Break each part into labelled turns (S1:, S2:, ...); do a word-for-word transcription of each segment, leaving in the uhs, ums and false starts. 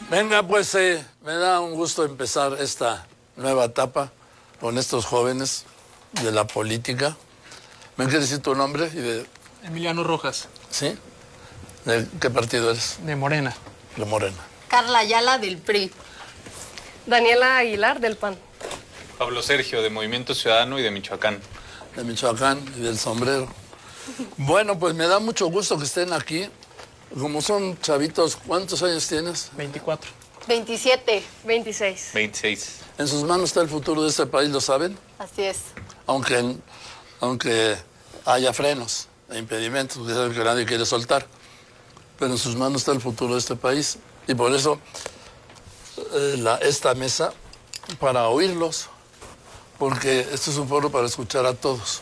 S1: Venga, pues eh, me da un gusto empezar esta nueva etapa con estos jóvenes de la política. ¿Me quieres decir tu nombre? Y de...
S2: Emiliano Rojas.
S1: ¿Sí? ¿De qué partido eres?
S2: De Morena.
S1: De Morena.
S3: Carla Ayala, del P R I.
S4: Daniela Aguilar, del P A N.
S5: Pablo Sergio, de Movimiento Ciudadano y de Michoacán.
S1: De Michoacán y del Sombrero. Bueno, pues me da mucho gusto que estén aquí. Como son chavitos, ¿cuántos años tienes?
S2: veinticuatro.
S3: veintisiete.
S4: veintiséis.
S5: veintiséis.
S1: En sus manos está el futuro de este país, ¿lo saben?
S3: Así es.
S1: Aunque, aunque haya frenos e impedimentos, que saben que nadie quiere soltar. Pero en sus manos está el futuro de este país. Y por eso eh, la, esta mesa, para oírlos, porque este es un foro para escuchar a todos.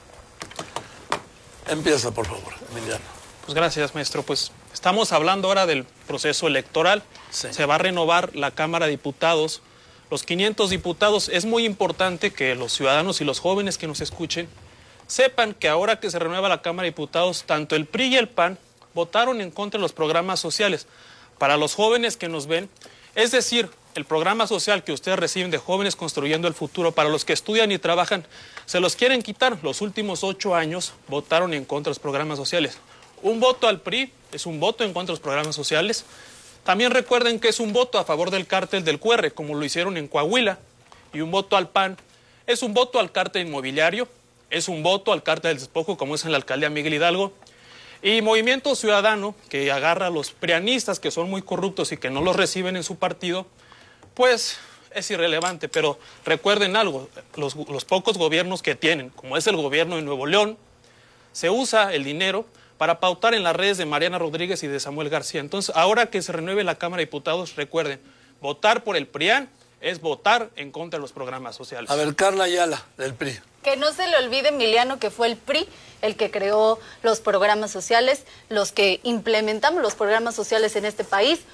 S1: Empieza, por favor, Emiliano.
S2: Pues gracias, maestro. Pues estamos hablando ahora del proceso electoral.
S1: Sí.
S2: Se va a renovar la Cámara de Diputados. Los quinientos diputados. Es muy importante que los ciudadanos y los jóvenes que nos escuchen sepan que ahora que se renueva la Cámara de Diputados, tanto el P R I y el P A N votaron en contra de los programas sociales. Para los jóvenes que nos ven, es decir, el programa social que ustedes reciben de Jóvenes Construyendo el Futuro, para los que estudian y trabajan, se los quieren quitar. Los últimos ocho años votaron en contra de los programas sociales. Un voto al P R I es un voto en contra de los programas sociales. También recuerden que es un voto a favor del cártel del Q R, como lo hicieron en Coahuila. Y un voto al P A N es un voto al cártel inmobiliario, es un voto al cártel del despojo, como es en la alcaldía Miguel Hidalgo. Y Movimiento Ciudadano, que agarra a los prianistas que son muy corruptos y que no los reciben en su partido, pues es irrelevante. Pero recuerden algo, los, los pocos gobiernos que tienen, como es el gobierno de Nuevo León, se usa el dinero para pautar en las redes de Mariana Rodríguez y de Samuel García. Entonces, ahora que se renueve la Cámara de Diputados, recuerden, votar por el P R I A N es votar en contra de los programas sociales.
S1: A ver, Carla Ayala, del P R I.
S3: Que no se le olvide, Emiliano, que fue el P R I el que creó los programas sociales, los que implementamos los programas sociales en este país.